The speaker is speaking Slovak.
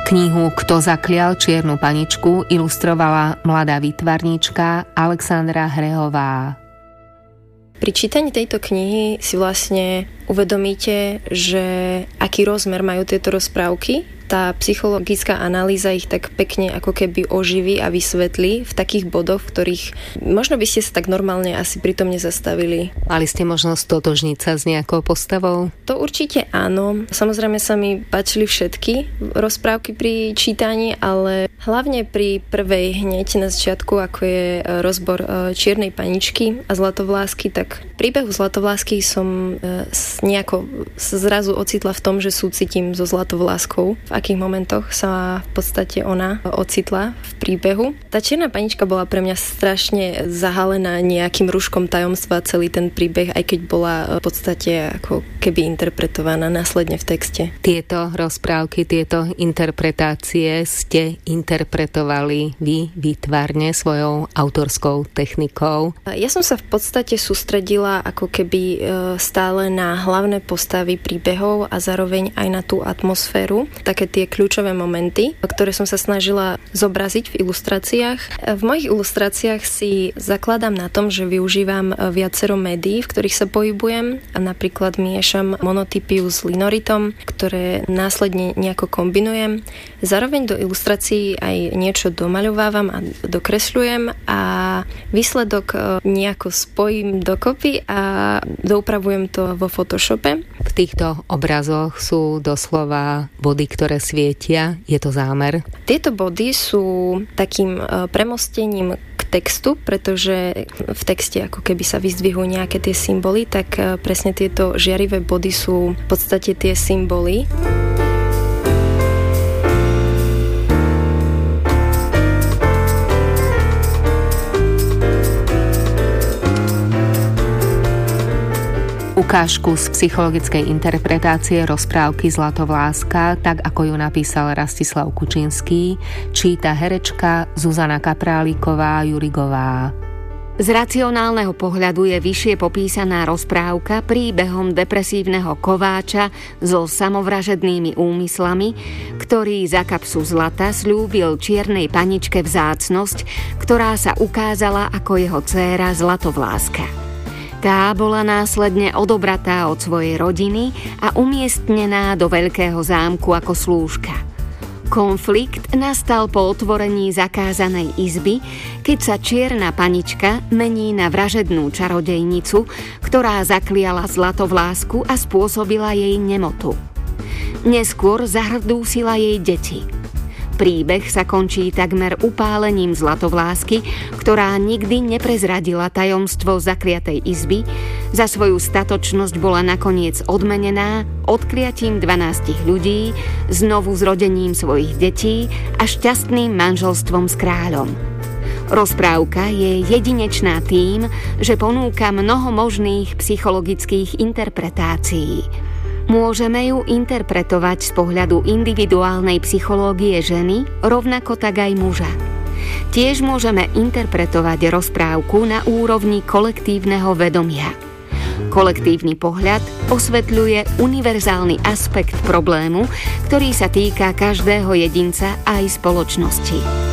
Knihu Kto zaklial čiernu paničku ilustrovala mladá výtvarníčka Alexandra Hrehová. Pri čítaní tejto knihy si vlastne uvedomíte, že aký rozmer majú tieto rozprávky. Tá psychologická analýza ich tak pekne ako keby oživí a vysvetlí v takých bodoch, v ktorých možno by ste sa tak normálne asi pritom nezastavili. Mali ste možnosť totožniť sa s nejakou postavou? To určite áno. Samozrejme sa mi páčili všetky rozprávky pri čítaní, ale hlavne pri prvej hneď na začiatku, ako je rozbor Čiernej paničky a Zlatovlásky, tak príbehu Zlatovlásky som nejako zrazu ocitla v tom, že súcitím so Zlatovláskou. V akých momentoch sa v podstate ona ocitla v príbehu. Tá Čierna panička bola pre mňa strašne zahalená nejakým rúškom tajomstva, celý ten príbeh, aj keď bola v podstate ako keby interpretovaná následne v texte. Tieto rozprávky, tieto interpretácie ste interpretovali vy výtvarne svojou autorskou technikou? Ja som sa v podstate sústredila ako keby stále na hlavné postavy príbehov a zároveň aj na tú atmosféru. Také tie kľúčové momenty, ktoré som sa snažila zobraziť v ilustráciách. V mojich ilustráciách si zakladám na tom, že využívam viacero médií, v ktorých sa pohybujem, a napríklad miešam monotypiu s linoritom, ktoré následne nejako kombinujem. Zároveň do ilustrácií aj niečo domaľovávam a dokresľujem a výsledok nejako spojím dokopy a doupravujem to vo Photoshope. V týchto obrazoch sú doslova body, ktoré svietia. Je to zámer? Tieto body sú takým premostením k textu, pretože v texte ako keby sa vyzdvihujú nejaké tie symboly, tak presne tieto žiarivé body sú v podstate tie symboly. Ukážku z psychologickej interpretácie rozprávky Zlatovláska, tak ako ju napísal Rastislav Kučinský, číta herečka Zuzana Kapráliková-Jurigová. Z racionálneho pohľadu je vyššie popísaná rozprávka príbehom depresívneho kováča so samovražednými úmyslami, ktorý za kapsu zlata sľúbil Čiernej paničke vzácnosť, ktorá sa ukázala ako jeho dcéra Zlatovláska. Tá bola následne odobratá od svojej rodiny a umiestnená do veľkého zámku ako slúžka. Konflikt nastal po otvorení zakázanej izby, keď sa Čierna panička mení na vražednú čarodejnicu, ktorá zakliala Zlatovlásku a spôsobila jej nemotu. Neskôr zahrdúsila jej deti. Príbeh sa končí takmer upálením Zlatovlásky, ktorá nikdy neprezradila tajomstvo zakliatej izby. Za svoju statočnosť bola nakoniec odmenená odkliatím 12 ľudí, znovu zrodením svojich detí a šťastným manželstvom s kráľom. Rozprávka je jedinečná tým, že ponúka mnoho možných psychologických interpretácií. Môžeme ju interpretovať z pohľadu individuálnej psychológie ženy, rovnako tak aj muža. Tiež môžeme interpretovať rozprávku na úrovni kolektívneho vedomia. Kolektívny pohľad osvetľuje univerzálny aspekt problému, ktorý sa týka každého jedinca aj spoločnosti.